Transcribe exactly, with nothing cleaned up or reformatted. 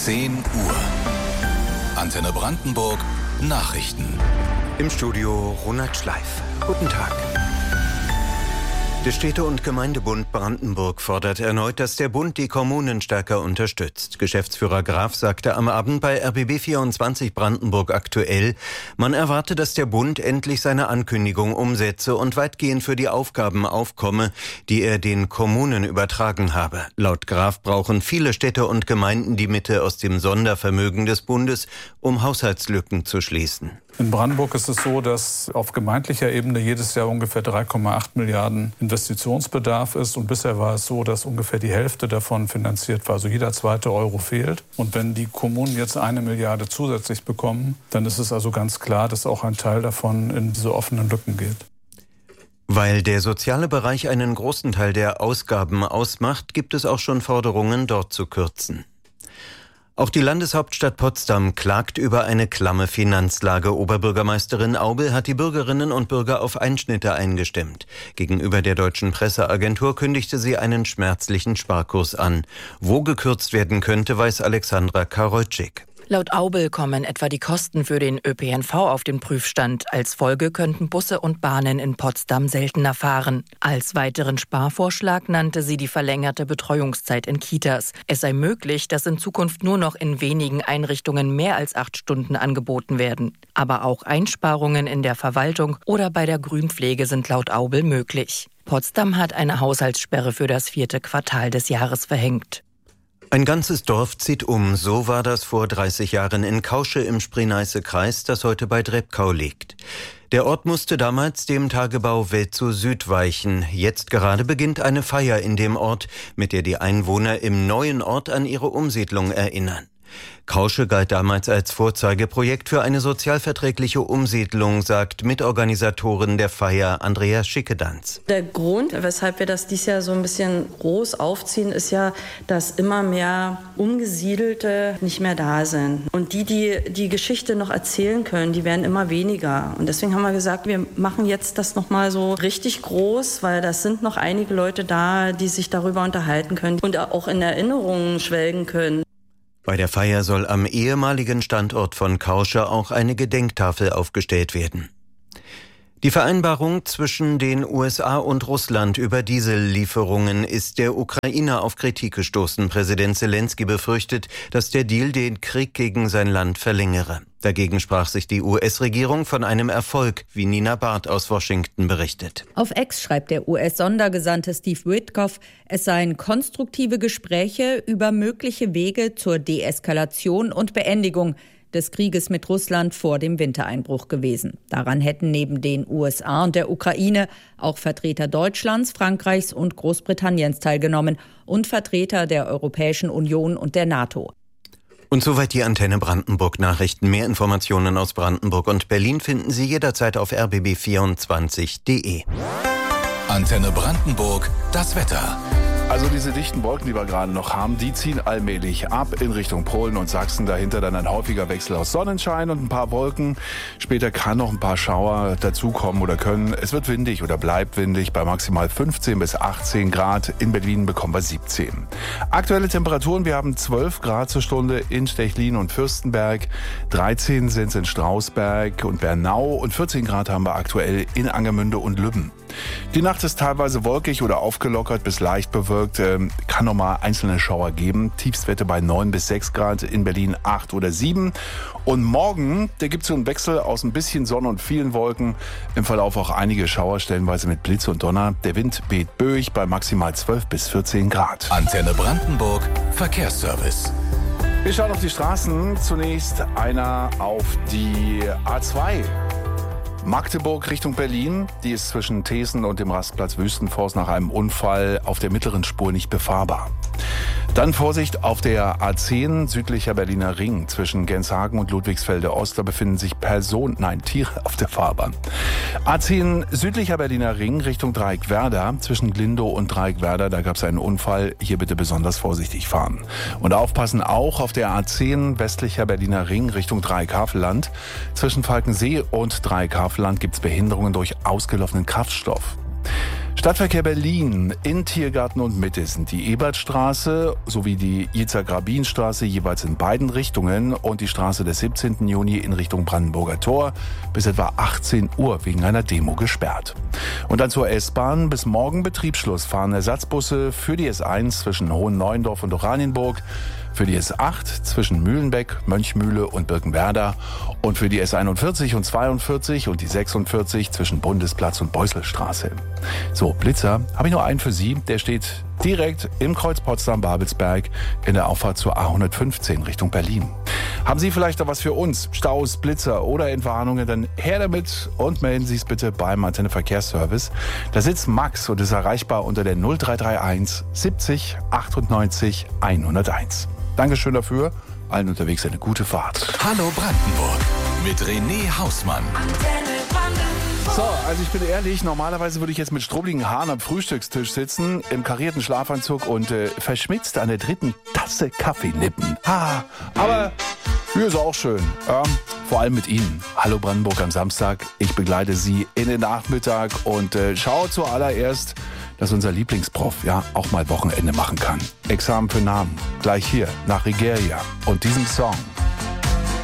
zehn Uhr. Antenne Brandenburg Nachrichten. Im Studio Ronald Schleif. Guten Tag. Der Städte- und Gemeindebund Brandenburg fordert erneut, dass der Bund die Kommunen stärker unterstützt. Geschäftsführer Graf sagte am Abend bei R B B vierundzwanzig Brandenburg aktuell, man erwarte, dass der Bund endlich seine Ankündigung umsetze und weitgehend für die Aufgaben aufkomme, die er den Kommunen übertragen habe. Laut Graf brauchen viele Städte und Gemeinden die Mittel aus dem Sondervermögen des Bundes, um Haushaltslücken zu schließen. In Brandenburg ist es so, dass auf gemeindlicher Ebene jedes Jahr ungefähr drei Komma acht Milliarden Investitionsbedarf ist. Und bisher war es so, dass ungefähr die Hälfte davon finanziert war. Also jeder zweite Euro fehlt. Und wenn die Kommunen jetzt eine Milliarde zusätzlich bekommen, dann ist es also ganz klar, dass auch ein Teil davon in diese offenen Lücken geht. Weil der soziale Bereich einen großen Teil der Ausgaben ausmacht, gibt es auch schon Forderungen, dort zu kürzen. Auch die Landeshauptstadt Potsdam klagt über eine klamme Finanzlage. Oberbürgermeisterin Aubel hat die Bürgerinnen und Bürger auf Einschnitte eingestimmt. Gegenüber der Deutschen Presseagentur kündigte sie einen schmerzlichen Sparkurs an. Wo gekürzt werden könnte, weiß Alexandra Karolczyk. Laut Aubel kommen etwa die Kosten für den Ö P N V auf den Prüfstand. Als Folge könnten Busse und Bahnen in Potsdam seltener fahren. Als weiteren Sparvorschlag nannte sie die verlängerte Betreuungszeit in Kitas. Es sei möglich, dass in Zukunft nur noch in wenigen Einrichtungen mehr als acht Stunden angeboten werden. Aber auch Einsparungen in der Verwaltung oder bei der Grünpflege sind laut Aubel möglich. Potsdam hat eine Haushaltssperre für das vierte Quartal des Jahres verhängt. Ein ganzes Dorf zieht um, so war das vor dreißig Jahren in Kausche im Spree-Neiße-Kreis, das heute bei Drebkau liegt. Der Ort musste damals dem Tagebau Welt zu Süd weichen. Jetzt gerade beginnt eine Feier in dem Ort, mit der die Einwohner im neuen Ort an ihre Umsiedlung erinnern. Kausche galt damals als Vorzeigeprojekt für eine sozialverträgliche Umsiedlung, sagt Mitorganisatorin der Feier Andrea Schickedanz. Der Grund, weshalb wir das dieses Jahr so ein bisschen groß aufziehen, ist ja, dass immer mehr Umgesiedelte nicht mehr da sind. Und die, die die Geschichte noch erzählen können, die werden immer weniger. Und deswegen haben wir gesagt, wir machen jetzt das nochmal so richtig groß, weil das sind noch einige Leute da, die sich darüber unterhalten können und auch in Erinnerungen schwelgen können. Bei der Feier soll am ehemaligen Standort von Kausche auch eine Gedenktafel aufgestellt werden. Die Vereinbarung zwischen den U S A und Russland über Diesellieferungen ist der Ukraine auf Kritik gestoßen. Präsident Selenskyj befürchtet, dass der Deal den Krieg gegen sein Land verlängere. Dagegen sprach sich die U S-Regierung von einem Erfolg, wie Nina Barth aus Washington berichtet. Auf X schreibt der U S-Sondergesandte Steve Witkoff, es seien konstruktive Gespräche über mögliche Wege zur Deeskalation und Beendigung des Krieges mit Russland vor dem Wintereinbruch gewesen. Daran hätten neben den U S A und der Ukraine auch Vertreter Deutschlands, Frankreichs und Großbritanniens teilgenommen und Vertreter der Europäischen Union und der NATO. Und soweit die Antenne Brandenburg Nachrichten. Mehr Informationen aus Brandenburg und Berlin finden Sie jederzeit auf r b b vierundzwanzig punkt de. Antenne Brandenburg, das Wetter. Also diese dichten Wolken, die wir gerade noch haben, die ziehen allmählich ab in Richtung Polen und Sachsen. Dahinter dann ein häufiger Wechsel aus Sonnenschein und ein paar Wolken. Später kann noch ein paar Schauer dazukommen oder können. Es wird windig oder bleibt windig bei maximal fünfzehn bis achtzehn Grad. In Berlin bekommen wir siebzehn. Aktuelle Temperaturen, wir haben zwölf Grad zur Stunde in Stechlin und Fürstenberg. dreizehn sind es in Strausberg und Bernau und vierzehn Grad haben wir aktuell in Angermünde und Lübben. Die Nacht ist teilweise wolkig oder aufgelockert bis leicht bewölkt. Ähm, kann noch mal einzelne Schauer geben. Tiefstwerte bei neun bis sechs Grad, in Berlin acht oder sieben. Und morgen, da gibt es so einen Wechsel aus ein bisschen Sonne und vielen Wolken. Im Verlauf auch einige Schauer, stellenweise mit Blitz und Donner. Der Wind weht böig bei maximal zwölf bis vierzehn Grad. Antenne Brandenburg, Verkehrsservice. Wir schauen auf die Straßen. Zunächst einer auf die A zwei. Magdeburg Richtung Berlin, die ist zwischen Thesen und dem Rastplatz Wüstenforst nach einem Unfall auf der mittleren Spur nicht befahrbar. Dann Vorsicht auf der A zehn, südlicher Berliner Ring, zwischen Genshagen und Ludwigsfelde Ost, da befinden sich Personen, nein, Tiere auf der Fahrbahn. A zehn, südlicher Berliner Ring, Richtung Dreieckwerder, zwischen Glindow und Dreieckwerder, da gab es einen Unfall, hier bitte besonders vorsichtig fahren. Und aufpassen auch auf der A zehn, westlicher Berliner Ring, Richtung Dreieckhavelland, zwischen Falkensee und Dreieckhavelland gibt es Behinderungen durch ausgelaufenen Kraftstoff. Stadtverkehr Berlin. In Tiergarten und Mitte sind die Ebertstraße sowie die Yitzhak-Rabin-Straße jeweils in beiden Richtungen und die Straße des siebzehnten Juni in Richtung Brandenburger Tor bis etwa achtzehn Uhr wegen einer Demo gesperrt. Und dann zur S-Bahn. Bis morgen Betriebsschluss fahren Ersatzbusse für die S eins zwischen Hohen Neuendorf und Oranienburg, für die S acht zwischen Mühlenbeck, Mönchmühle und Birkenwerder und für die S einundvierzig und zweiundvierzig und die sechsundvierzig zwischen Bundesplatz und Beusselstraße. So, Blitzer habe ich nur einen für Sie. Der steht direkt im Kreuz Potsdam-Babelsberg in der Auffahrt zur A hundertfünfzehn Richtung Berlin. Haben Sie vielleicht noch was für uns? Staus, Blitzer oder Entwarnungen? Dann her damit und melden Sie es bitte beim Antenne Verkehrsservice. Da sitzt Max und ist erreichbar unter der null drei drei eins siebzig achtundneunzig hunderteins. Dankeschön dafür. Allen unterwegs eine gute Fahrt. Hallo Brandenburg mit René Hausmann. So, also ich bin ehrlich, normalerweise würde ich jetzt mit strubbligen Haaren am Frühstückstisch sitzen, im karierten Schlafanzug und äh, verschmitzt an der dritten Tasse Kaffee nippen. Ha, aber hier ist auch schön, ja, vor allem mit Ihnen. Hallo Brandenburg am Samstag, ich begleite Sie in den Nachmittag und äh, schaue zuallererst, dass unser Lieblingsprof ja auch mal Wochenende machen kann. Examen für Namen, gleich hier nach Rigeria und diesem Song.